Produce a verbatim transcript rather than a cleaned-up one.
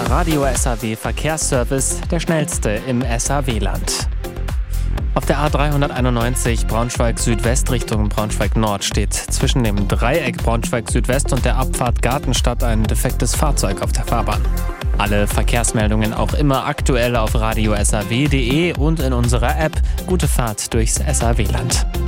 Der Radio S A W Verkehrsservice, der schnellste im S A W-Land. Auf der A dreihunderteinundneunzig Braunschweig Südwest Richtung Braunschweig Nord steht zwischen dem Dreieck Braunschweig Südwest und der Abfahrt Gartenstadt ein defektes Fahrzeug auf der Fahrbahn. Alle Verkehrsmeldungen auch immer aktuell auf radio s a w punkt d e und in unserer App. Gute Fahrt durchs S A W-Land.